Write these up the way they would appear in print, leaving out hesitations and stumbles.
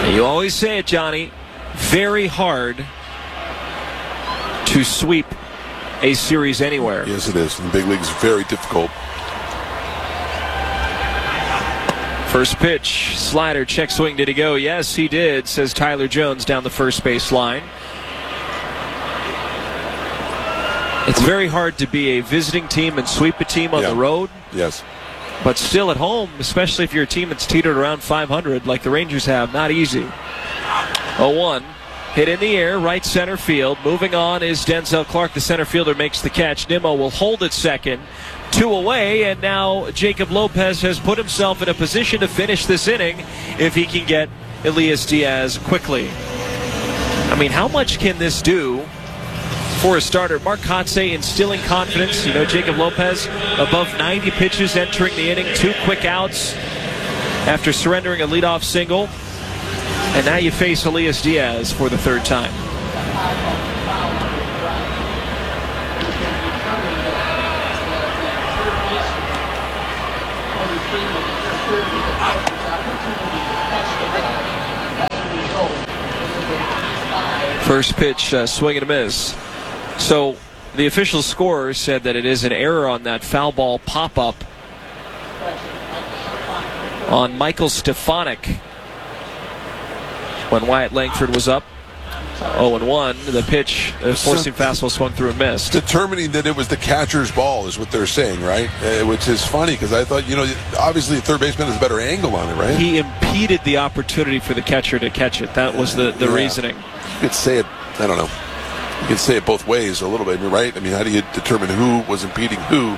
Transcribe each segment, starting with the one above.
You always say it, Johnny. Very hard to sweep a series anywhere. Yes, it is. In the big leagues, very difficult. First pitch, slider, check swing. Did he go? Yes, he did, says Tyler Jones down the first base line. It's very hard to be a visiting team and sweep a team on the road. Yes. But still at home, especially if you're a team that's teetered around 500 like the Rangers have, not easy. 0-1. Hit in the air, right center field. Moving on is Denzel Clark. The center fielder makes the catch. Nimmo will hold at second. 2 away, and now Jacob Lopez has put himself in a position to finish this inning if he can get Elias Diaz quickly. I mean, how much can this do for a starter? Mark Kotsay instilling confidence. You know, Jacob Lopez above 90 pitches entering the inning. 2 quick outs after surrendering a leadoff single. And now you face Elias Diaz for the 3rd time. First pitch, swing and a miss. So the official scorer said that it is an error on that foul ball pop-up on Michael Stefanik when Wyatt Langford was up. 0-1. The pitch, forcing fastball, swung through and missed. Determining that it was the catcher's ball is what they're saying, right? Which is funny because I thought, obviously the third baseman has a better angle on it, right? He impeded the opportunity for the catcher to catch it. That was the reasoning. You could say it, I don't know. You could say it both ways a little bit, right? I mean, how do you determine who was impeding who?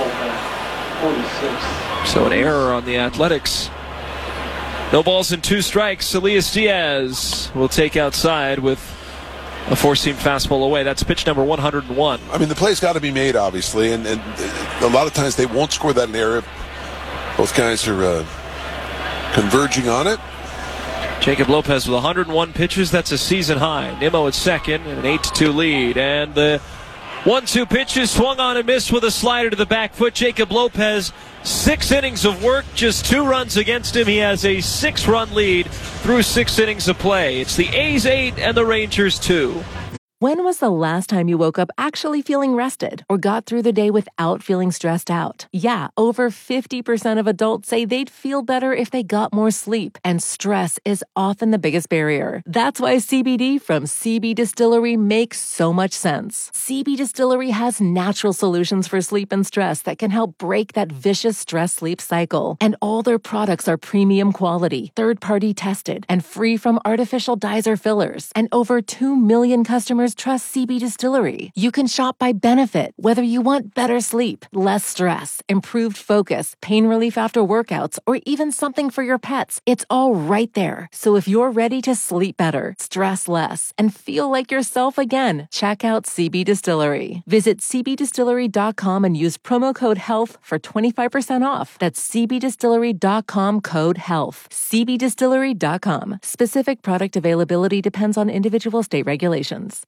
So an error on the Athletics. No balls and 2 strikes. Elias Diaz will take outside with a 4-seam fastball away. That's pitch number 101. I mean, the play's got to be made, obviously, and a lot of times they won't score that in error if both guys are converging on it. Jacob Lopez with 101 pitches. That's a season high. Nimmo at second and an 8-2 lead. And the 1-2 pitches swung on and missed with a slider to the back foot. Jacob Lopez, 6 innings of work, just 2 runs against him. He has a 6-run lead through 6 innings of play. It's the A's 8 and the Rangers 2. When was the last time you woke up actually feeling rested or got through the day without feeling stressed out? Yeah, over 50% of adults say they'd feel better if they got more sleep, and stress is often the biggest barrier. That's why CBD from CB Distillery makes so much sense. CB Distillery has natural solutions for sleep and stress that can help break that vicious stress-sleep cycle. And all their products are premium quality, third-party tested, and free from artificial dyes or fillers. And over 2 million customers trust CB Distillery. You can shop by benefit, whether you want better sleep, less stress, improved focus, pain relief after workouts, or even something for your pets. It's all right there. So if you're ready to sleep better, stress less, and feel like yourself again, check out CB Distillery. Visit cbdistillery.com and use promo code HEALTH for 25% off. That's cbdistillery.com, code HEALTH. cbdistillery.com. Specific product availability depends on individual state regulations.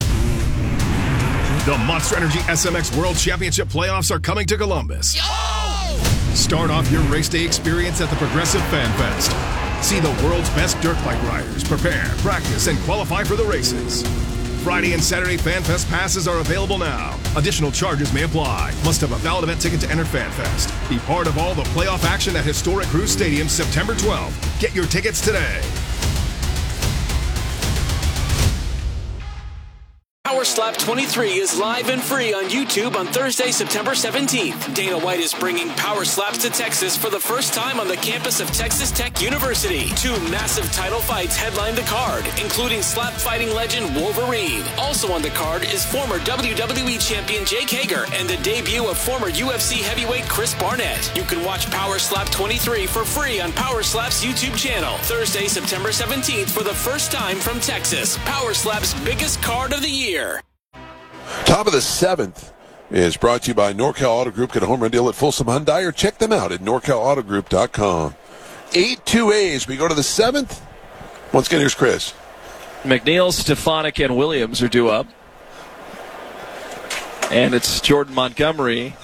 The Monster Energy SMX World Championship playoffs are coming to Columbus. Start off your race day experience at the Progressive Fan Fest. See the world's best dirt bike riders prepare, practice, and qualify for the races. Friday and Saturday Fan Fest passes are available now. Additional charges may apply. Must have a valid event ticket to enter Fan Fest. Be part of all the playoff action at historic Cruise Stadium September 12th. Get your tickets today. Power Slap 23 is live and free on YouTube on Thursday, September 17th. Dana White is bringing Power Slaps to Texas for the first time on the campus of Texas Tech University. 2 massive title fights headline the card, including slap fighting legend Wolverine. Also on the card is former WWE champion Jake Hager and the debut of former UFC heavyweight Chris Barnett. You can watch Power Slap 23 for free on Power Slap's YouTube channel. Thursday, September 17th for the first time from Texas. Power Slap's biggest card of the year. Top of the 7th is brought to you by Norcal Auto Group. Get a home run deal at Folsom Hyundai or check them out at norcalautogroup.com. 8-2 We go to the 7th. Once again, here's Chris. McNeil, Stefanik, and Williams are due up. And it's Jordan Montgomery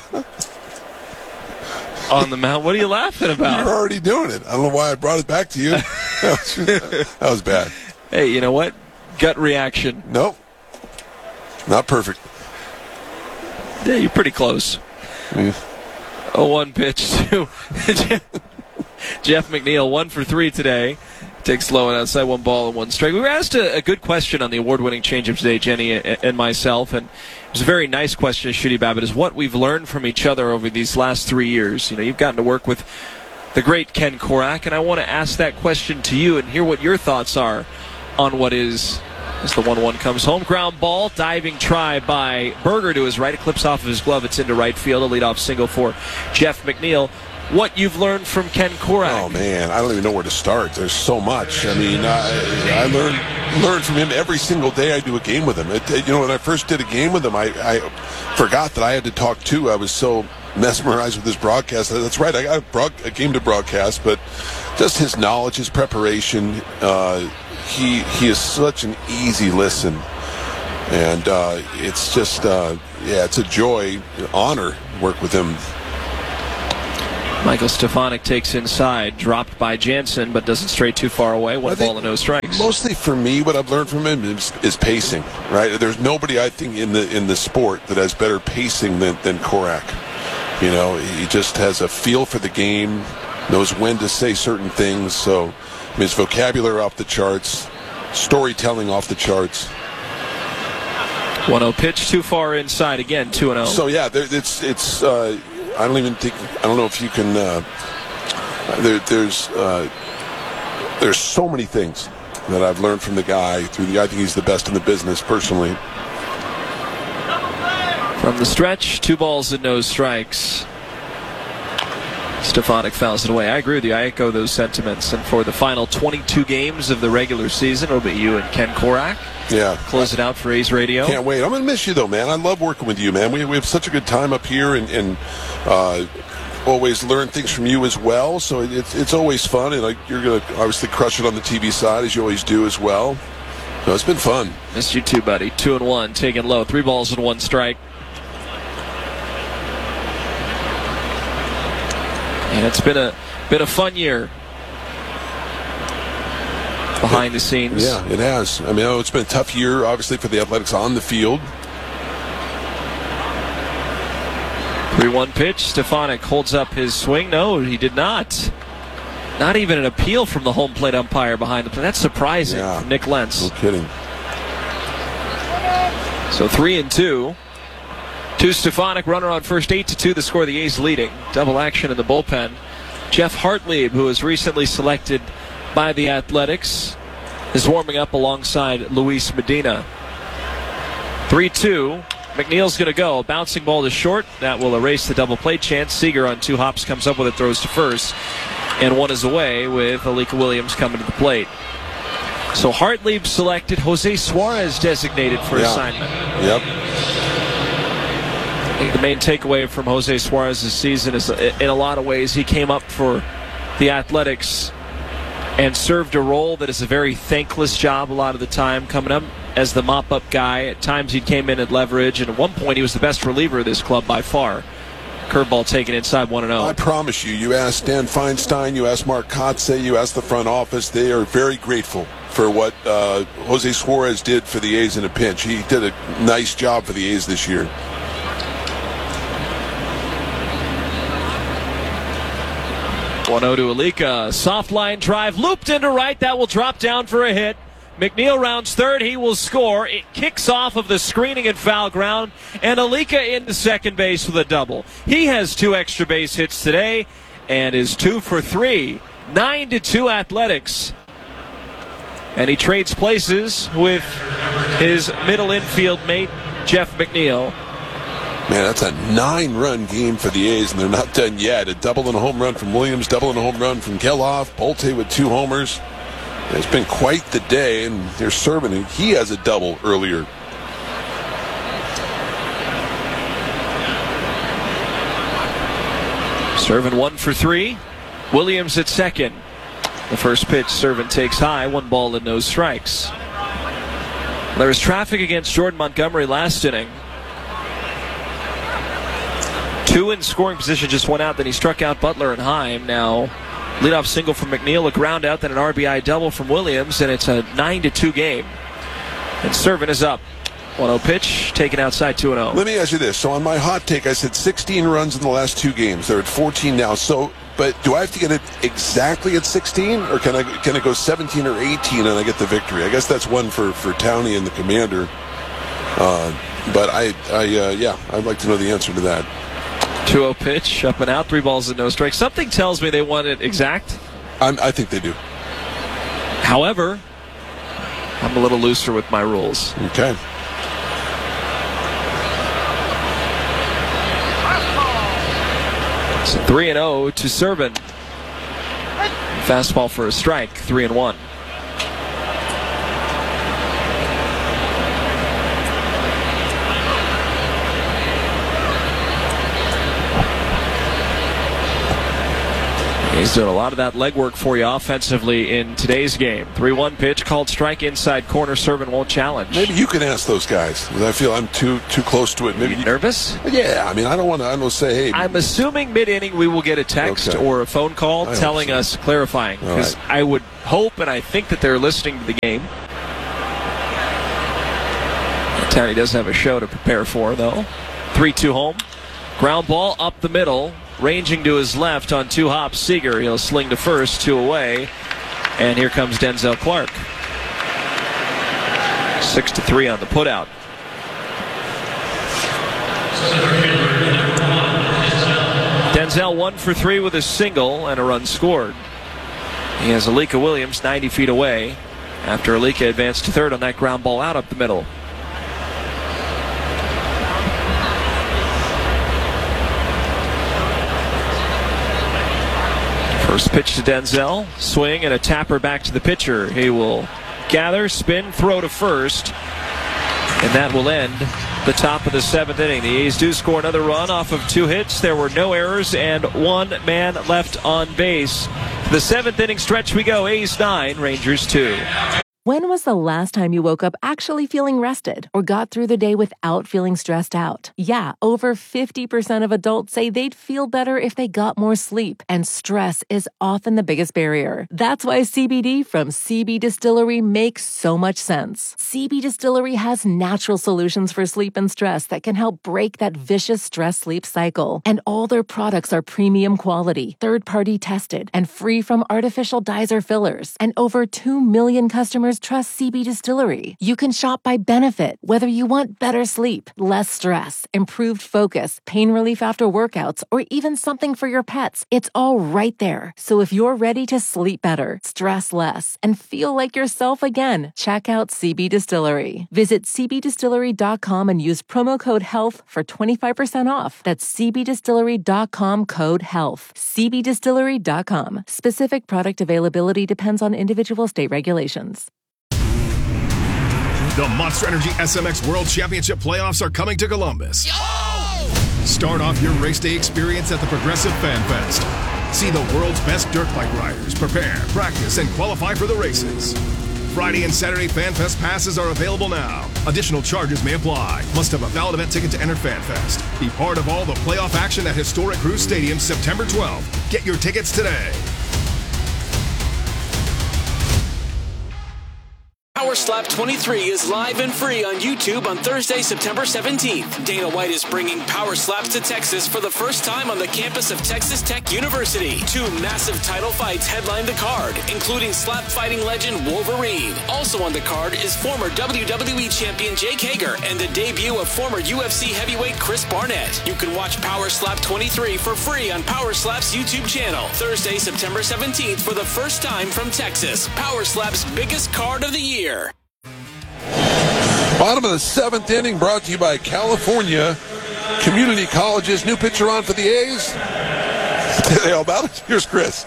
on the mound. What are you laughing about? You're already doing it. I don't know why I brought it back to you. That was bad. Hey, you know what? Gut reaction. Nope. Not perfect. Yeah, you're pretty close. 0-1 pitch to Jeff McNeil, 1 for 3 today. Takes low and outside, 1 ball and 1 strike. We were asked a good question on the award-winning changeup today, Jenny and myself, and it was a very nice question, Shooty Babbitt, is what we've learned from each other over these last 3 years. You know, you've gotten to work with the great Ken Korak, and I want to ask that question to you and hear what your thoughts are on what is, as the 1-1 comes home. Ground ball, diving try by Berger to his right. It clips off of his glove. It's into right field. A leadoff single for Jeff McNeil. What you've learned from Ken Korak? Oh, man, I don't even know where to start. There's so much. I mean, I learn from him every single day I do a game with him. When I first did a game with him, I forgot that I had to talk too. I was so mesmerized with his broadcast. That's right, I got a game to broadcast, but just his knowledge, his preparation, he is such an easy listen. And it's just, it's a joy, an honor to work with him. Michael Stefanik takes inside, dropped by Jansen, but doesn't stray too far away. 1 ball and no strikes. Mostly for me, what I've learned from him is pacing. Right? There's nobody I think in the sport that has better pacing than Korak. You know, he just has a feel for the game, knows when to say certain things. So, I mean, his vocabulary off the charts, storytelling off the charts. 1-0 pitch, too far inside again, 2-0. So yeah, it's. I don't know if you can. There's so many things that I've learned from the guy. I think he's the best in the business, personally. From the stretch, 2 balls and no strikes. Stefanik fouls it away. I agree with you. I echo those sentiments. And for the final 22 games of the regular season, it'll be you and Ken Korak. Yeah. Close it out for A's Radio. Can't wait. I'm going to miss you, though, man. I love working with you, man. We have such a good time up here and always learn things from you as well. So it's always fun. And you're going to obviously crush it on the TV side, as you always do as well. So it's been fun. Missed you too, buddy. 2-1, taken low. 3 balls and 1 strike. And it's been a fun year behind the scenes. Yeah, it has. I mean, it's been a tough year, obviously, for the Athletics on the field. 3-1 pitch. Stefanik holds up his swing. No, he did not. Not even an appeal from the home plate umpire behind the plate. That's surprising from Nick Lentz. No kidding. So 3-2. To Stefanik, runner on first, 8-2, the score, the A's leading. Double action in the bullpen. Jeff Hartlieb, who was recently selected by the Athletics, is warming up alongside Luis Medina. 3-2. McNeil's going to go. A bouncing ball to short. That will erase the double play chance. Seager on 2 hops comes up with it, throws to first. And 1 is away with Alika Williams coming to the plate. So Hartlieb selected. Jose Suarez designated for assignment. Yep. I think the main takeaway from Jose Suarez's season is, in a lot of ways, he came up for the Athletics and served a role that is a very thankless job a lot of the time, coming up as the mop-up guy. At times he came in at leverage, and at one point he was the best reliever of this club by far. Curveball taken inside 1-0. I promise you ask Dan Feinstein, you ask Mark Kotze, you ask the front office, they are very grateful for what Jose Suarez did for the A's in a pinch. He did a nice job for the A's this year. 1-0 to Alika. Soft line drive looped into right. That will drop down for a hit. McNeil rounds third. He will score. It kicks off of the screening and foul ground. And Alika into second base with a double. He has 2 extra base hits today and is 2 for 3. 9-2 Athletics. And he trades places with his middle infield mate, Jeff McNeil. Man, that's a 9-run game for the A's, and they're not done yet. A double and a home run from Williams, double and a home run from Geloff, Bolte with 2 homers. It's been quite the day, and they're serving him. He has a double earlier. Serving 1 for 3. Williams at second. The first pitch, Servant takes high. 1 ball and no strikes. There was traffic against Jordan Montgomery last inning. 2 in scoring position, just went out. Then he struck out Butler and Heim. Now Leadoff single from McNeil, a ground out, then an RBI double from Williams, and it's a 9-2 game. And Servant is up. 1-0 pitch, taken outside, 2-0. Let me ask you this. So on my hot take, I said 16 runs in the last 2 games. They're at 14 now. So, but do I have to get it exactly at 16, or can it go 17 or 18 and I get the victory? I guess that's one for Towney and the Commander. But I'd like to know the answer to that. 2-0 pitch, up and out, 3 balls and no strikes. Something tells me they want it exact. I think they do. However, I'm a little looser with my rules. Okay. So 3-0 to Servant. Fastball for a strike, 3-1. He's doing a lot of that legwork for you offensively in today's game. 3-1 pitch, called strike, inside corner. Servant won't challenge. Maybe you can ask those guys. I feel I'm too close to it. Maybe you nervous? Yeah, I mean, I don't say, hey. I'm assuming mid-inning we will get a text or a phone call telling us, clarifying. Because I would hope and I think that they're listening to the game. Towney does have a show to prepare for, though. 3-2 home. Ground ball up the middle. Ranging to his left on 2 hops, Seager. He'll sling to first, 2 away. And here comes Denzel Clark. 6-3 on the putout. Denzel 1 for 3 with a single and a run scored. He has Alika Williams 90 feet away after Alika advanced to third on that ground ball out up the middle. First pitch to Denzel, swing and a tapper back to the pitcher. He will gather, spin, throw to first, and that will end the top of the 7th inning. The A's do score another run off of 2 hits. There were no errors and 1 man left on base. The 7th inning stretch we go. A's 9, Rangers 2. When was the last time you woke up actually feeling rested or got through the day without feeling stressed out? Yeah, over 50% of adults say they'd feel better if they got more sleep, and stress is often the biggest barrier. That's why CBD from CB Distillery makes so much sense. CB Distillery has natural solutions for sleep and stress that can help break that vicious stress-sleep cycle. And all their products are premium quality, third-party tested, and free from artificial dyes or fillers. And over 2 million customers trust CB Distillery. You can shop by benefit, whether you want better sleep, less stress, improved focus, pain relief after workouts, or even something for your pets. It's all right there. So if you're ready to sleep better, stress less, and feel like yourself again, check out CB Distillery. Visit cbdistillery.com and use promo code HEALTH for 25% off. That's cbdistillery.com, code HEALTH. cbdistillery.com. Specific product availability depends on individual state regulations. The Monster Energy SMX World Championship playoffs are coming to Columbus. Start off your race day experience at the Progressive Fan Fest. See the world's best dirt bike riders prepare, practice, and qualify for the races. Friday and Saturday Fan Fest passes are available now. Additional charges may apply. Must have a valid event ticket to enter Fan Fest. Be part of all the playoff action at historic Cruise Stadium September 12th. Get your tickets today. Power Slap 23 is live and free on YouTube on Thursday, September 17th. Dana White is bringing Power Slaps to Texas for the first time on the campus of Texas Tech University. 2 massive title fights headline the card, including slap fighting legend Wolverine. Also on the card is former WWE champion Jake Hager and the debut of former UFC heavyweight Chris Barnett. You can watch Power Slap 23 for free on Power Slap's YouTube channel. Thursday, September 17th for the first time from Texas. Power Slap's biggest card of the year. Bottom of the 7th inning brought to you by California Community College's new pitcher on for the A's. Tell you all about it. Here's Chris.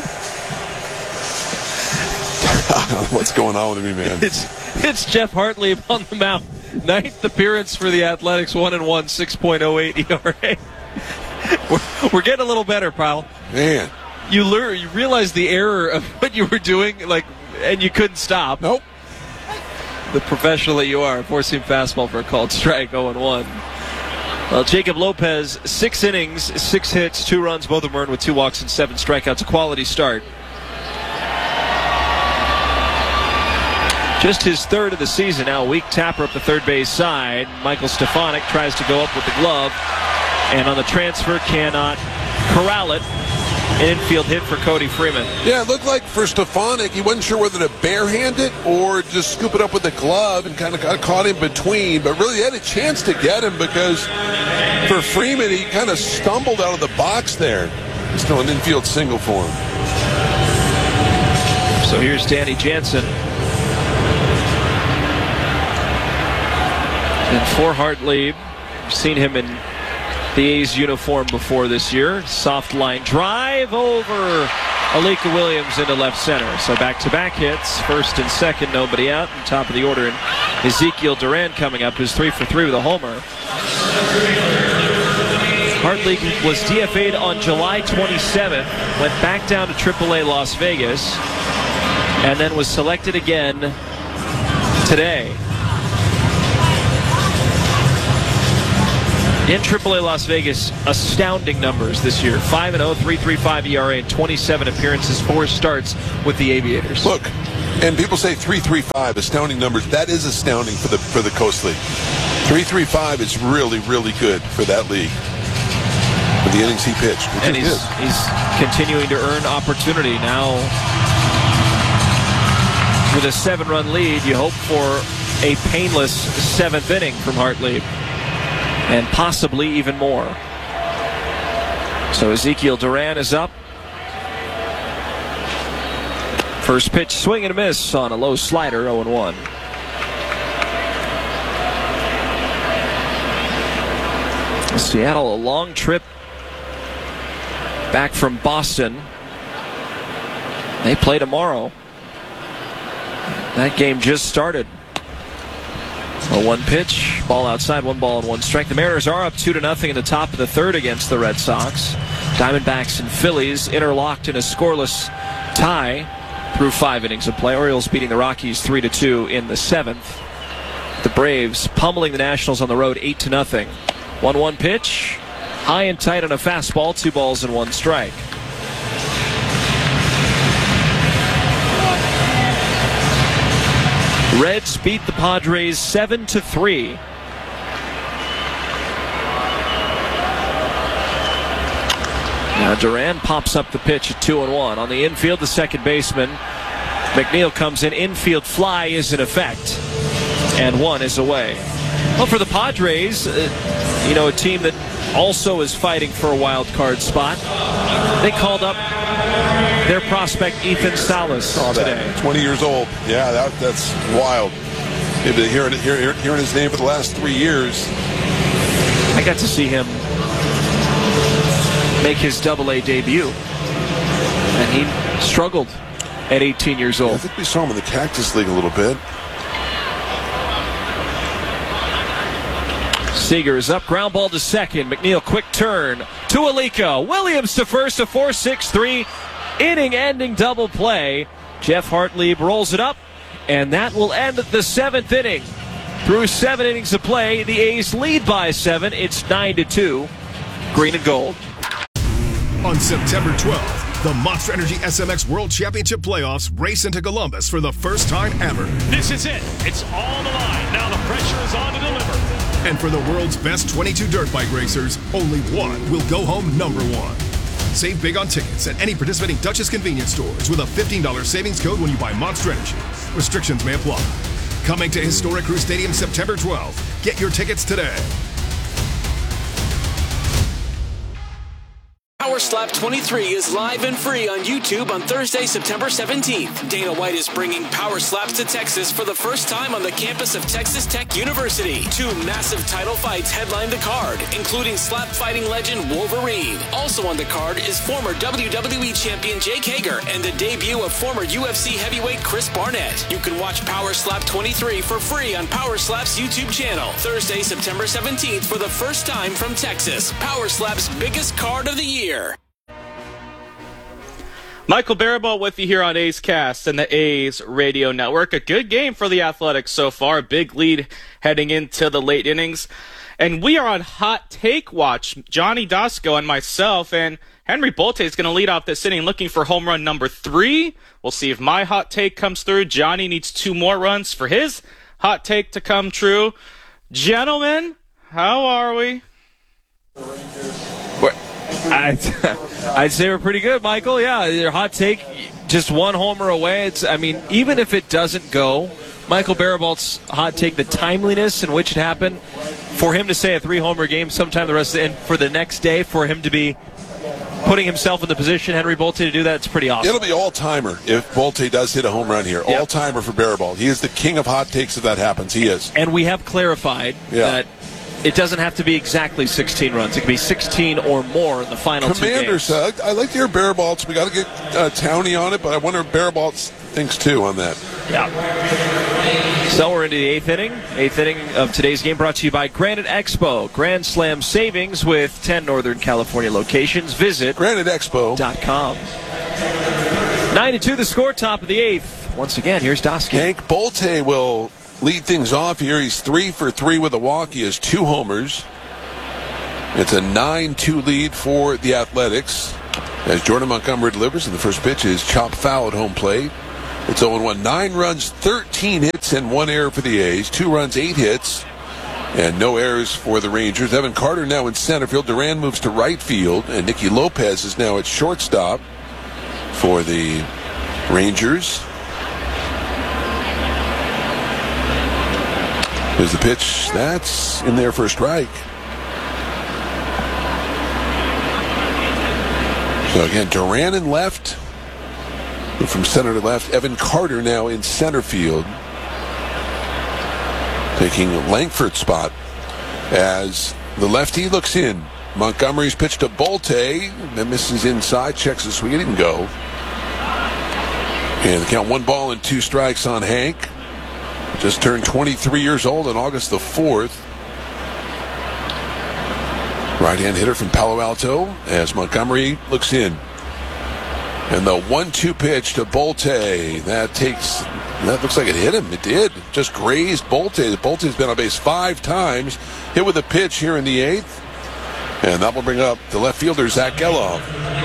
What's going on with me, man? It's Jeff Hartley on the mound. 9th appearance for the Athletics, 1-1, 6.08 ERA. We're getting a little better, pal. Man. You realize the error of what you were doing, and you couldn't stop. Nope. The professional that you are, four-seam fastball for a called strike, 0-1. Well, Jacob Lopez, 6 innings, 6 hits, 2 runs, both of them earned with 2 walks and 7 strikeouts. A quality start. Just his 3rd of the season. Now a weak tapper up the third base side. Michael Stefanik tries to go up with the glove, and on the transfer cannot corral it. An infield hit for Cody Freeman. Yeah, it looked like for Stefanik, he wasn't sure whether to barehand it or just scoop it up with the glove, and kind of got caught in between. But really, they had a chance to get him, because for Freeman, he kind of stumbled out of the box there. Still an infield single for him. So here's Danny Jansen. And for Hartlieb, seen him in the A's uniform before this year. Soft line drive over Alika Williams into left center. So back-to-back hits, first and second, nobody out. And top of the order, and Ezekiel Duran coming up is 3 for 3 with a homer. Hartlieb was DFA'd on July 27th, went back down to AAA Las Vegas, and then was selected again today. In AAA Las Vegas, astounding numbers this year. 5-0, 3.35 ERA, and 27 appearances, 4 starts with the Aviators. Look, and people say 3.35, astounding numbers. That is astounding for the Coast League. 3.35 is really, really good for that league. For the innings he pitched, and he's continuing to earn opportunity now. With a 7-run lead, you hope for a painless 7th inning from Hartlieb, and possibly even more. So Ezekiel Duran is up. First pitch, swing and a miss on a low slider, 0-1. Seattle, a long trip back from Boston. They play tomorrow. That game just started. A 1 pitch, ball outside, 1 ball and 1 strike. The Mariners are up 2-0 in the top of the 3rd against the Red Sox. Diamondbacks and Phillies interlocked in a scoreless tie through 5 innings of play. Orioles beating the Rockies 3-2 in the 7th. The Braves pummeling the Nationals on the road 8-0. 1-1 pitch, high and tight on a fastball, 2 balls and 1 strike. Reds beat the Padres 7-3. Now Duran pops up the pitch at 2-1. On the infield, the second baseman, McNeil, comes in. Infield fly is in effect, and 1 is away. Well, for the Padres, a team that also is fighting for a wild card spot, they called up their prospect Ethan Salas today. 20 years old. Yeah, that's wild. They've been hearing his name for the last 3 years. I got to see him make his AA debut, and he struggled at 18 years old. I think we saw him in the Cactus League a little bit. Seager is up, ground ball to second. McNeil, quick turn to Alika. Williams to first, a 4-6-3 inning-ending double play. Jeff Hartlieb rolls it up, and that will end the 7th inning. Through 7 innings of play, the A's lead by 7. It's 9-2, green and gold. On September 12th, the Monster Energy SMX World Championship Playoffs race into Columbus for the first time ever. This is it. It's all the line. Now the pressure is on to deliver. And for the world's best 22 dirt bike racers, only one will go home #1. Save big on tickets at any participating Dutchess convenience stores with a $15 savings code when you buy Monster Energy. Restrictions may apply. Coming to Historic Crew Stadium September 12th. Get your tickets today. Power Slap 23 is live and free on YouTube on Thursday, September 17th. Dana White is bringing Power Slaps to Texas for the first time on the campus of Texas Tech University. 2 massive title fights headline the card, including slap fighting legend Wolverine. Also on the card is former WWE champion Jake Hager and the debut of former UFC heavyweight Chris Barnett. You can watch Power Slap 23 for free on Power Slap's YouTube channel. Thursday, September 17th for the first time from Texas. Power Slap's biggest card of the year. Michael Barabalt with you here on A's Cast and the A's Radio Network. A good game for the Athletics so far. Big lead heading into the late innings. And we are on Hot Take Watch. Johnny Dosco and myself, and Henry Bolte is going to lead off this inning looking for home run number 3. We'll see if my hot take comes through. Johnny needs 2 more runs for his hot take to come true. Gentlemen, how are we? I'd say we're pretty good, Michael. Yeah, your hot take, just 1 homer away. Even if it doesn't go, Michael Barabalt's hot take, the timeliness in which it happened, for him to say a 3-homer game sometime the rest of the, and for the next day, for him to be putting himself in the position, Henry Bolte, to do that, it's pretty awesome. It'll be all-timer if Bolte does hit a home run here. Yep. All-timer for Barabalt. He is the king of hot takes if that happens. He is. And we have clarified that it doesn't have to be exactly 16 runs. It can be 16 or more in the final 2 games. Commanders, I like to hear Barabalt's. We got to get Towney on it, but I wonder if Barabalt thinks too on that. Yeah. So we're into the 8th inning. 8th inning of today's game brought to you by Granite Expo. Grand Slam savings with 10 Northern California locations. Visit GraniteExpo.com. 9-2 the score, top of the 8th. Once again, here's Dosky. Hank Bolte will lead things off here. He's 3 for 3 with a walk. He has 2 homers. It's a 9-2 lead for the Athletics as Jordan Montgomery delivers, and the first pitch is chopped foul at home plate. It's 0-1. 9 runs, 13 hits, and 1 error for the A's. 2 runs, 8 hits, and no errors for the Rangers. Evan Carter now in center field. Duran moves to right field, and Nicky Lopez is now at shortstop for the Rangers. There's the pitch. That's in there for a strike. So again, Duran in left. From center to left, Evan Carter now in center field, taking Langford's spot as the lefty looks in. Montgomery's pitch to Bolte, then misses inside, checks the swing, it didn't go. And the count 1 ball and 2 strikes on Hank. Just turned 23 years old on August the 4th. Right-hand hitter from Palo Alto as Montgomery looks in. And the 1-2 pitch to Bolte. That looks like it hit him. It did. Just grazed Bolte. Bolte's been on base 5 times. Hit with a pitch here in the 8th. And that will bring up the left fielder, Zach Geloff.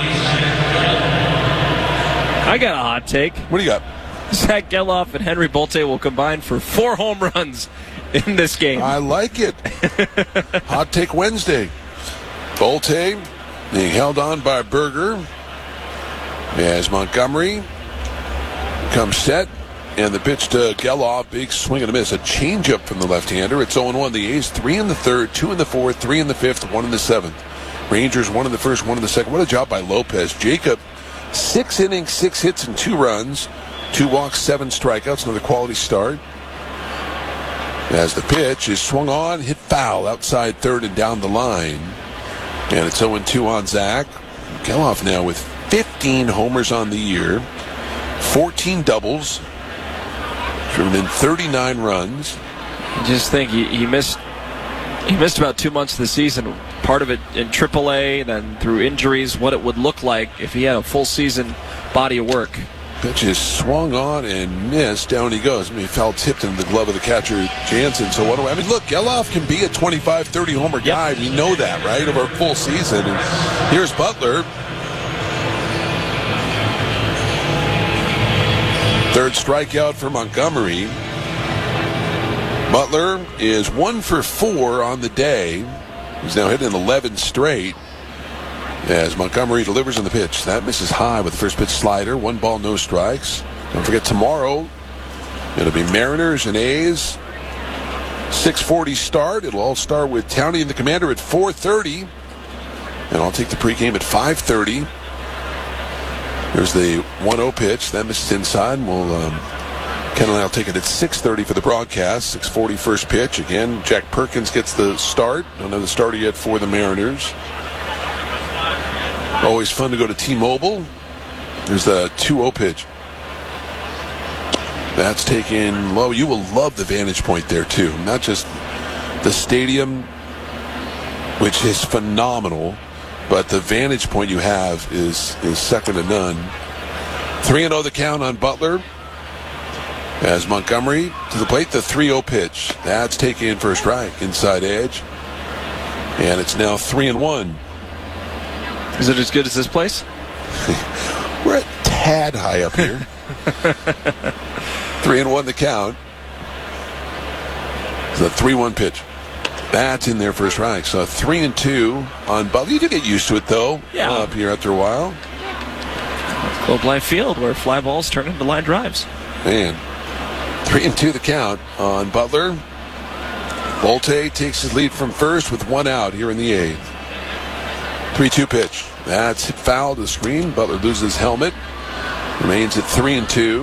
I got a hot take. What do you got? Zach Geloff and Henry Bolte will combine for 4 home runs in this game. I like it. Hot take Wednesday. Bolte being held on by Berger. As Montgomery comes set, and the pitch to Geloff, big swing and a miss, a changeup from the left-hander. It's 0-1. The A's 3 in the 3rd, 2 in the 4th, 3 in the 5th, 1 in the 7th. Rangers 1 in the 1st, 1 in the 2nd. What a job by Lopez. Jacob, 6 innings, 6 hits, and 2 runs, 2 walks, 7 strikeouts. Another quality start. As the pitch is swung on, hit foul outside 3rd and down the line. And it's 0-2 on Zach. Geloff now with 15 homers on the year, 14 doubles, driven in 39 runs. Just think he missed about 2 months of the season. Part of it in AAA, then through injuries, what it would look like if he had a full season body of work. Pitch is swung on and missed. Down he goes. He foul tipped into the glove of the catcher, Jansen. So look, Geloff can be a 25, 30 homer guy. We know that, right, over a full season. And here's Butler. 3rd strikeout for Montgomery. Butler is 1 for 4 on the day. He's now hitting 11 straight as Montgomery delivers on the pitch. That misses high with the first pitch slider. 1 ball, no strikes. Don't forget tomorrow it'll be Mariners and A's. 6:40 start. It'll all start with Towney and the Commander at 4:30. And I'll take the pregame at 5:30. There's the 1-0 pitch. That misses inside. Ken and I will take it at 6:30 for the broadcast. 6:40 first pitch. Again, Jack Perkins gets the start. Don't have the starter yet for the Mariners. Always fun to go to T-Mobile. There's the 2-0 pitch. That's taken low. You will love the vantage point there, too. Not just the stadium, which is phenomenal, but the vantage point you have is second to none. 3-0 the count on Butler. As Montgomery to the plate, the 3-0 pitch. That's taken for a strike, inside edge. And it's now 3-1. Is it as good as this place? We're a tad high up here. 3-1 the count. It's a 3-1 pitch. That's in there for a strike. So 3-2 on Butler. You do get used to it, though. Yeah. Up here after a while. Globe Life Field, where fly balls turn into line drives. Man. 3-2 the count on Butler. Volte takes his lead from first with 1 out here in the 8th. 3-2 pitch. That's hit foul to the screen. Butler loses his helmet. Remains at 3-2.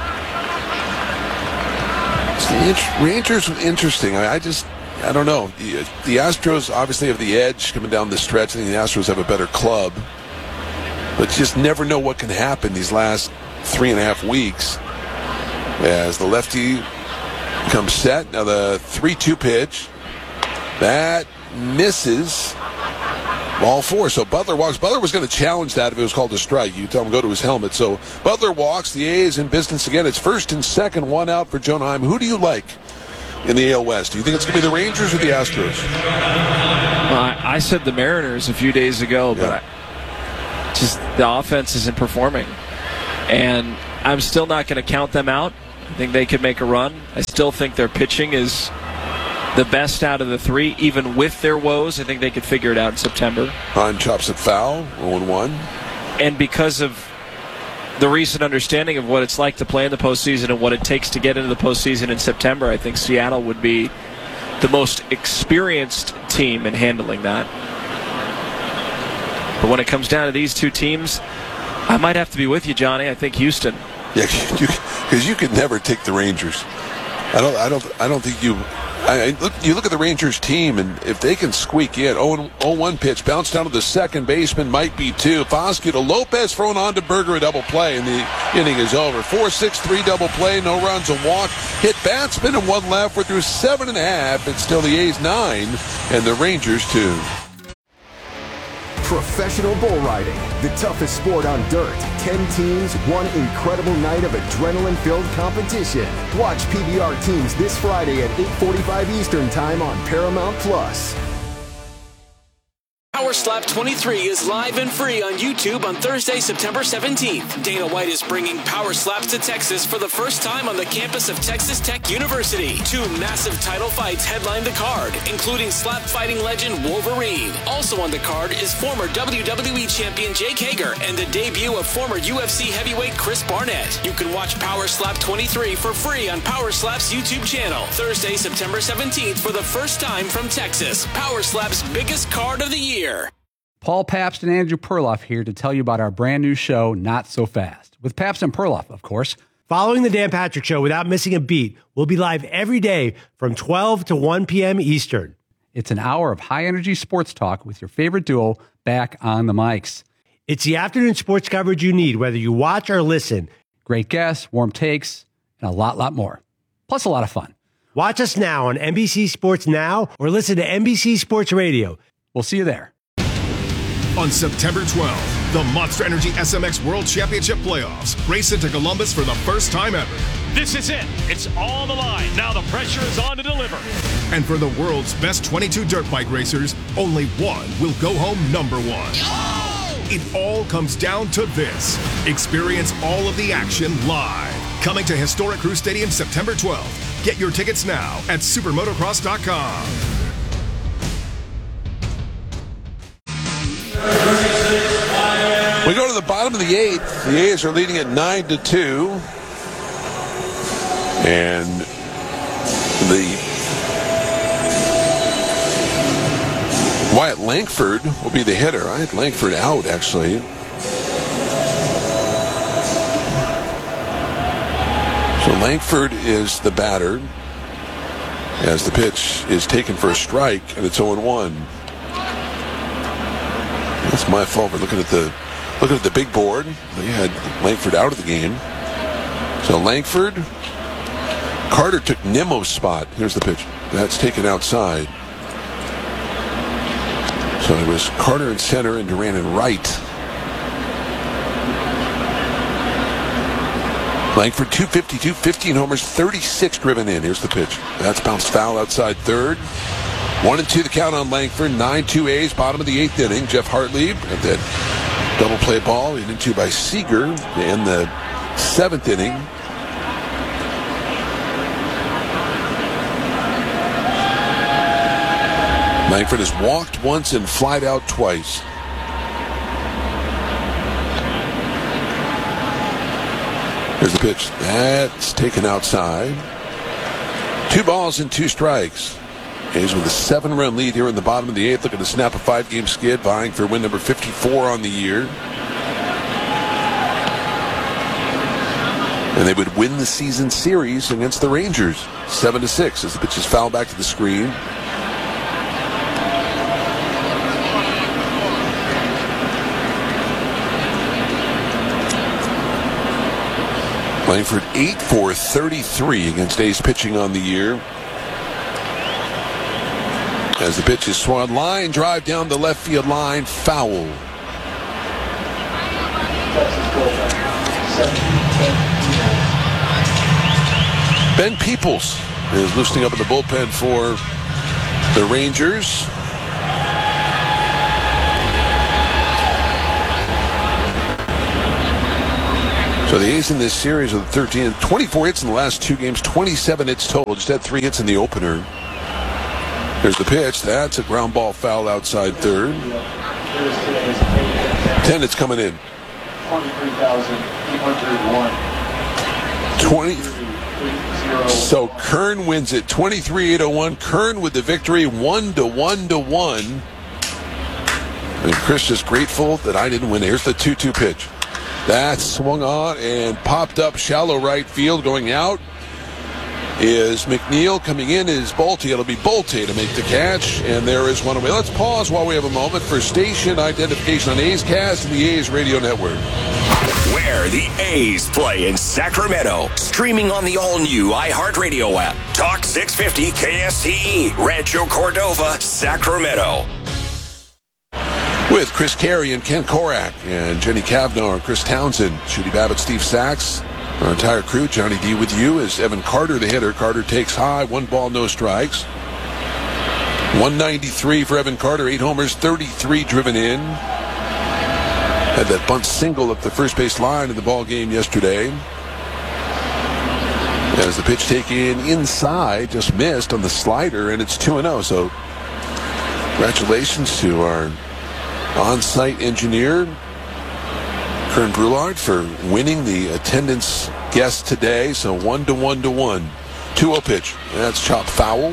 Rangers interesting. I don't know. The Astros obviously have the edge coming down the stretch. I think the Astros have a better club. But you just never know what can happen these last 3.5 weeks. As the lefty comes set. Now the 3-2 pitch. That misses. Ball 4. So Butler walks. Butler was going to challenge that if it was called a strike. You tell him go to his helmet. So Butler walks. The A's in business again. It's first and second, 1 out for Jonah Heim. Who do you like in the AL West? Do you think it's going to be the Rangers or the Astros? I said the Mariners a few days ago, but just the offense isn't performing. And I'm still not going to count them out. I think they could make a run. I still think their pitching is the best out of the 3, even with their woes. I think they could figure it out in September. Heim chops it foul, 0-1. And because of the recent understanding of what it's like to play in the postseason and what it takes to get into the postseason in September, I think Seattle would be the most experienced team in handling that. But when it comes down to these two teams, I might have to be with you, Johnny. I think Houston. Yeah, because you could never take the Rangers. I don't think you. You look at the Rangers team, and if they can squeak in, 0-1 pitch, bounce down to the second baseman, might be 2. Foscue to Lopez, thrown on to Berger, a double play, and the inning is over. 4-6-3 double play, no runs, a walk. Hit batsman and 1 left. We're through 7.5. It's still the A's 9 and the Rangers 2. Professional bull riding, the toughest sport on dirt. 10 teams, one incredible night of adrenaline-filled competition. Watch PBR teams this Friday at 8:45 Eastern Time on Paramount+. Power Slap 23 is live and free on YouTube on Thursday, September 17th. Dana White is bringing Power Slaps to Texas for the first time on the campus of Texas Tech University. 2 massive title fights headline the card, including slap fighting legend Wolverine. Also on the card is former WWE champion Jake Hager and the debut of former UFC heavyweight Chris Barnett. You can watch Power Slap 23 for free on Power Slap's YouTube channel. Thursday, September 17th for the first time from Texas. Power Slap's biggest card of the year. Paul Pabst and Andrew Perloff here to tell you about our brand new show, Not So Fast, with Pabst and Perloff, of course. Following the Dan Patrick Show without missing a beat, we'll be live every day from 12 to 1 p.m. Eastern. It's an hour of high-energy sports talk with your favorite duo back on the mics. It's the afternoon sports coverage you need, whether you watch or listen. Great guests, warm takes, and a lot more. Plus a lot of fun. Watch us now on NBC Sports Now or listen to NBC Sports Radio. We'll see you there. On September 12th, the Monster Energy SMX World Championship Playoffs race into Columbus for the first time ever. This is it. It's all on the line. Now the pressure is on to deliver. And for the world's best 22 dirt bike racers, only one will go home number 1. It all comes down to this. Experience all of the action live. Coming to historic Crew Stadium September 12th. Get your tickets now at supermotocross.com. We go to the bottom of the 8th. The A's are leading at 9-2. And the Wyatt Langford will be the hitter. I had Langford out, actually. So Langford is the batter as the pitch is taken for a strike, and it's 0-1. That's my fault for looking at the big board. They had Langford out of the game. So Langford, Carter took Nemo's spot. Here's the pitch. That's taken outside. So it was Carter in center and Duran in right. Langford, 252, 15 homers, 36 driven in. Here's the pitch. That's bounced foul outside third. 1-2 the count on Langford. 9-2 A's, bottom of the 8th inning. Jeff Hartlieb at that double play ball into by Seager in the 7th inning. Langford has walked once and flied out twice. Here's the pitch. That's taken outside. 2 balls and 2 strikes. A's with a 7-run lead here in the bottom of the 8th. Looking to snap a 5-game skid, vying for win number 54 on the year. And they would win the season series against the Rangers, 7-6, as the pitch is fouled back to the screen. Langford 8 for 33 against A's pitching on the year. As the pitch is swung, line drive down the left field line, foul. Ben Peoples is loosening up in the bullpen for the Rangers. So the A's in this series of 24 hits in the last 2 games, 27 hits total. Just had 3 hits in the opener. Here's the pitch. That's a ground ball foul outside third. 10 hits coming in. 20. So Kern wins it 23-801. Kern with the victory, 1-1-1. And Chris just grateful that I didn't win. Here's the 2-2 pitch. That's swung on and popped up shallow right field. Going out is McNeil. Coming in is Bolte. It'll be Bolte to make the catch. And there is one away. Let's pause while we have a moment for station identification on A's Cast and the A's Radio Network. Where the A's play in Sacramento. Streaming on the all-new iHeartRadio app. Talk 650 KSTE. Rancho Cordova, Sacramento. With Chris Carey and Ken Korak and Jenny Kavnar and Chris Townsend, Judy Babbitt, Steve Sachs, our entire crew. Johnny D with you is Evan Carter, the hitter. Carter takes high, 1 ball, no strikes. 193 for Evan Carter, 8 homers, 33 driven in. Had that bunt single up the first base line in the ball game yesterday. As the pitch taken inside, just missed on the slider, and it's 2-0. So congratulations to our on-site engineer, Kern Brulard, for winning the attendance guest today. So 1-1-1. 2-0 pitch. That's chopped foul.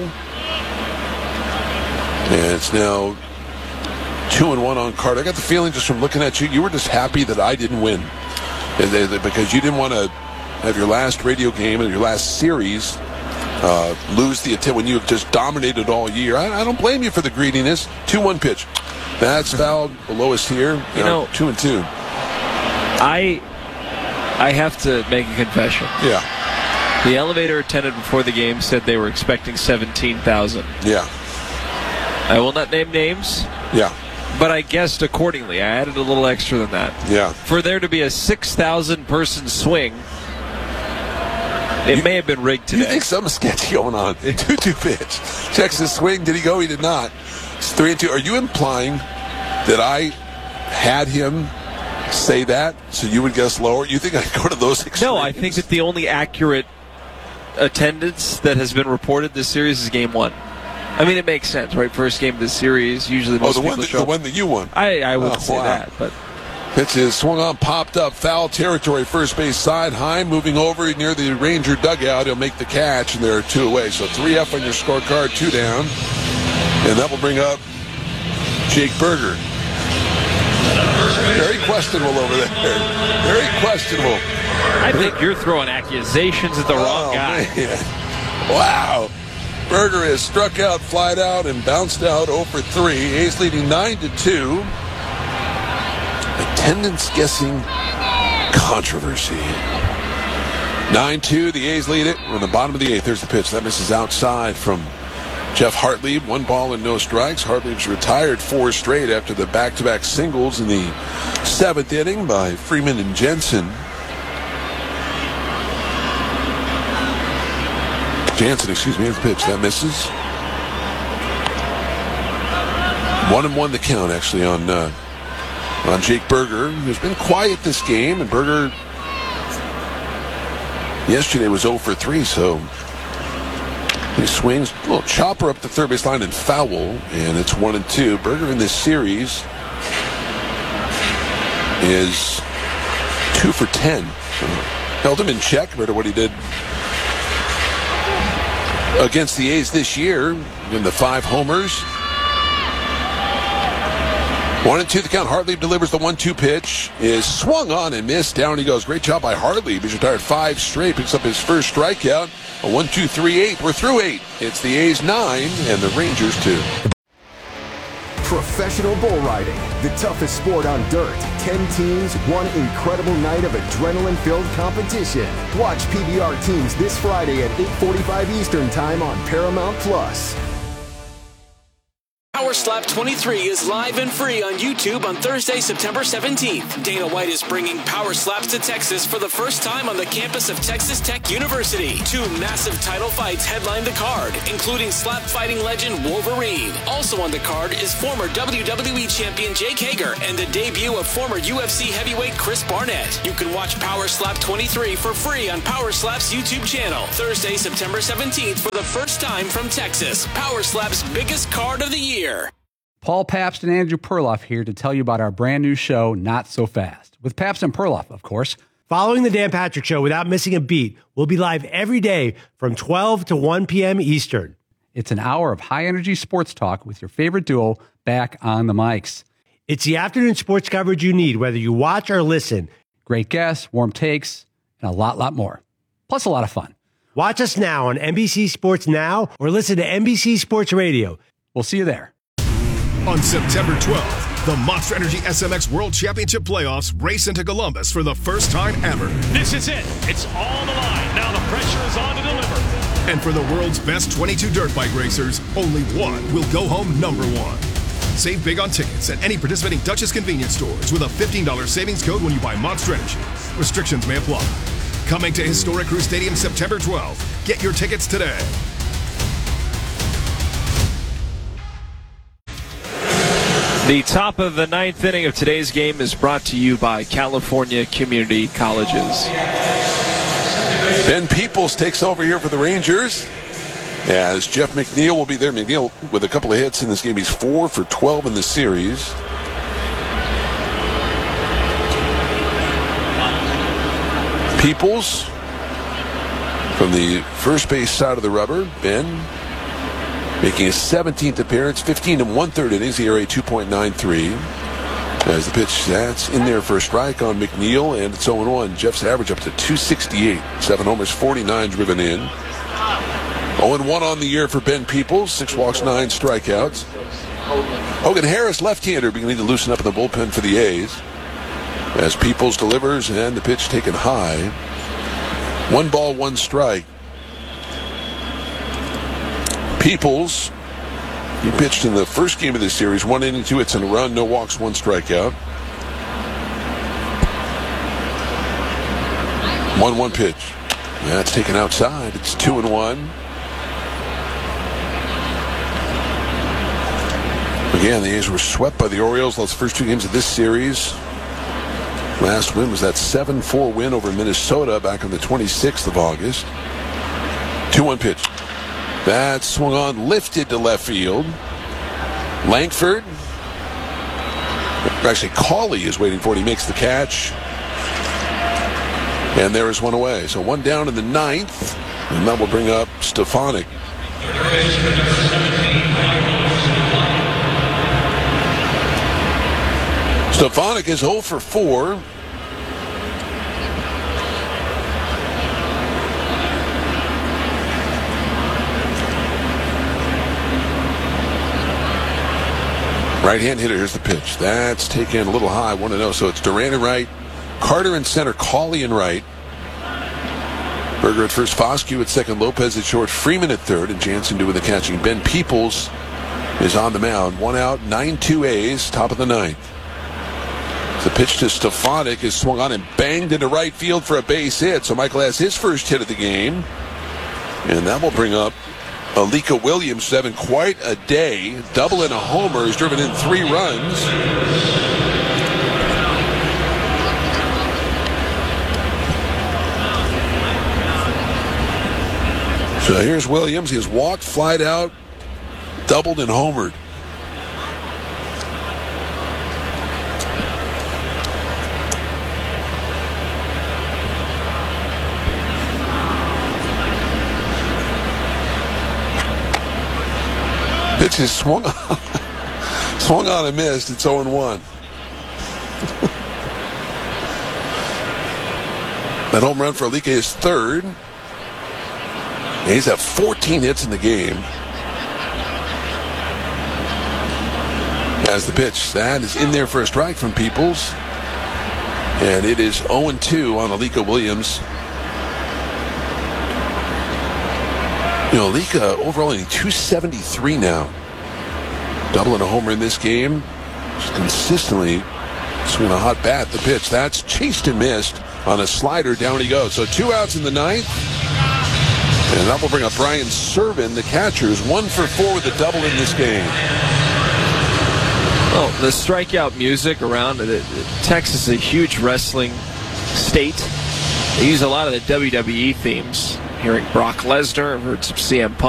And it's now 2-1 on Carter. I got the feeling just from looking at you, you were just happy that I didn't win. Because you didn't want to have your last radio game and your last series lose the attempt when you have just dominated all year. I don't blame you for the greediness. 2-1 pitch. That's fouled below us here. 2-2. I have to make a confession. Yeah. The elevator attendant before the game said they were expecting 17,000. Yeah. I will not name names. Yeah. But I guessed accordingly. I added a little extra than that. Yeah. For there to be a 6,000 person swing, it may have been rigged today. You think something sketchy going on? 2-2 pitch. Checks his swing. Did he go? He did not. It's 3-2. Are you implying that I had him say that so you would guess lower? You think I'd go to those extremes? No, I think that the only accurate attendance that has been reported this series is game 1. I mean, it makes sense, right? First game of the series, usually most people show the one that you won. I wouldn't say that, but pitch is swung on, popped up, foul territory, first base side. Heim moving over near the Ranger dugout. He'll make the catch, and there are 2 away. So 3-F on your scorecard, 2 down. And that will bring up Jake Berger. Very questionable over there. Very questionable. I think you're throwing accusations at the wrong guy. Man. Wow. Berger has struck out, flied out, and bounced out 0 for 3. A's leading 9-2. Attendance guessing controversy. 9-2, the A's lead it. We're in the bottom of the 8th. There's the pitch. That misses outside from Jeff Hartlieb. 1 ball and no strikes. Hartlieb's retired 4 straight after the back-to-back singles in the 7th inning by Freeman and Jensen. Jansen, excuse me, the pitch. That misses. 1-1 the count, actually, on Jake Burger, who's been quiet this game. And Burger yesterday was 0 for 3, so he swings. A little chopper up the third base line and foul, and it's 1-2. Burger in this series is 2 for 10. So held him in check compared to what he did against the A's this year in the 5 homers. 1-2 the count. Hartley delivers the 1-2 pitch. Is swung on and missed. Down he goes. Great job by Hartley. He's retired 5 straight. Picks up his first strikeout. A 1-2-3-8. We're through 8. It's the A's 9 and the Rangers 2. Professional bull riding, the toughest sport on dirt. 10 teams, one incredible night of adrenaline-filled competition. Watch PBR teams this Friday at 8:45 Eastern Time on Paramount Plus. Power Slap 23 is live and free on YouTube on Thursday, September 17th. Dana White is bringing Power Slaps to Texas for the first time on the campus of Texas Tech University. 2 massive title fights headline the card, including slap fighting legend Wolverine. Also on the card is former WWE champion Jake Hager and the debut of former UFC heavyweight Chris Barnett. You can watch Power Slap 23 for free on Power Slap's YouTube channel. Thursday, September 17th for the first time from Texas. Power Slap's biggest card of the year. Paul Pabst and Andrew Perloff here to tell you about our brand new show, Not So Fast, with Pabst and Perloff, of course. Following the Dan Patrick Show without missing a beat, we'll be live every day from 12 to 1 p.m. Eastern. It's an hour of high-energy sports talk with your favorite duo back on the mics. It's the afternoon sports coverage you need, whether you watch or listen. Great guests, warm takes, and a lot more. Plus a lot of fun. Watch us now on NBC Sports Now or listen to NBC Sports Radio. We'll see you there. On September 12th, the Monster Energy SMX World Championship Playoffs race into Columbus for the first time ever. This is it. It's all the line. Now the pressure is on to deliver. And for the world's best 22 dirt bike racers, only one will go home number 1. Save big on tickets at any participating Duchess convenience stores with a $15 savings code when you buy Monster Energy. Restrictions may apply. Coming to historic Crew Stadium September 12th. Get your tickets today. The top of the 9th inning of today's game is brought to you by California Community Colleges. Ben Peoples takes over here for the Rangers, as Jeff McNeil will be there. McNeil with a couple of hits in this game. He's 4 for 12 in the series. Peoples from the first base side of the rubber. Ben making his 17th appearance, 15 1/3 innings, ERA 2.93. As the pitch, that's in there for a strike on McNeil, and it's 0-1. Jeff's average up to 268. 7 homers, 49 driven in. 0-1 on the year for Ben Peoples. 6 walks, 9 strikeouts. Hogan Harris, left-hander, beginning to loosen up in the bullpen for the A's. As Peoples delivers, and the pitch taken high. 1 ball, 1 strike. Peoples, he pitched in the first game of this series, 1 inning, 2 hits and a run, no walks, 1 strikeout. 1-1 pitch. That's taken outside. It's 2-1. Again, the A's were swept by the Orioles those first 2 games of this series. Last win was that 7-4 win over Minnesota back on the 26th of August. 2-1 pitch. That swung on, lifted to left field. Langford. Actually, Cawley is waiting for it. He makes the catch. And there is 1 away. So 1 down in the 9th. And that will bring up Stefanik. Stefanik is 0 for 4. Right-hand hitter, here's the pitch. That's taken a little high, 1-0. So it's Duran in right, Carter in center, Cawley in right. Berger at first, Foscue at second, Lopez at short, Freeman at third, and Jansen doing the catching. Ben Peoples is on the mound. 1 out, 9-2 A's, top of the 9th. The pitch to Stefanik is swung on and banged into right field for a base hit. So Michael has his first hit of the game. And that will bring up Alika Williams, who's having quite a day. Double and a homer. He's driven in 3 runs. So here's Williams. He has walked, flied out, doubled, and homered. Pitch is swung on and missed. It's 0-1. That home run for Alika is 3rd. He's had 14 hits in the game. As the pitch, that is in there for a strike from Peoples. And it is 0-2 on Alika Williams. You know, Alika overall hitting 273 now. Double and a homer in this game. Just consistently swinging a hot bat. The pitch, that's chased and missed on a slider. Down he goes. So 2 outs in the 9th. And that will bring up Brian Servin, the catcher, who's 1 for 4 with a double in this game. Well, the strikeout music around Texas is a huge wrestling state. They use a lot of the WWE themes. Hearing Brock Lesnar, I've heard some CM Punk.